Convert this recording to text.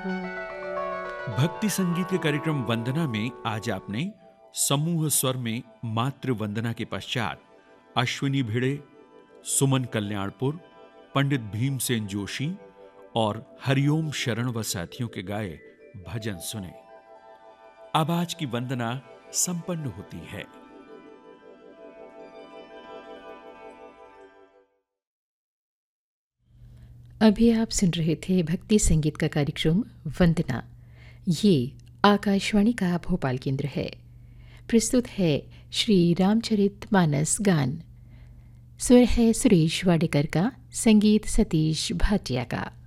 भक्ति संगीत के कार्यक्रम वंदना में आज आपने समूह स्वर में मातृ वंदना के पश्चात अश्विनी भिड़े, सुमन कल्याणपुर, पंडित भीमसेन जोशी और हरिओम शरण व साथियों के गाए भजन सुने। अब आज की वंदना संपन्न होती है। अभी आप सुन रहे थे भक्ति संगीत का कार्यक्रम वंदना। ये आकाशवाणी का भोपाल केंद्र है। प्रस्तुत है श्री रामचरित मानस गान। स्वर है सुरेश वाडेकर का, संगीत सतीश भाटिया का।